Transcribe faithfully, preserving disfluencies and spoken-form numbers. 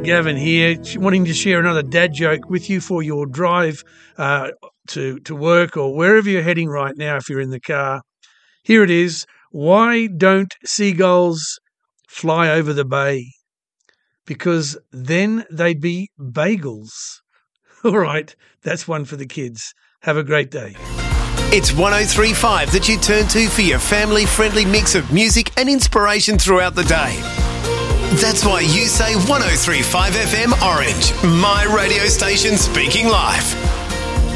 Gavin here, wanting to share another dad joke with you for your drive uh, to, to work or wherever you're heading right now if you're in the car. Here it is. Why don't seagulls fly over the bay? Because then they'd be bagels. All right, that's one for the kids. Have a great day. It's one oh three point five that you turn to for your family-friendly mix of music and inspiration throughout the day. That's why you say one oh three point five F M Orange, my radio station speaking life.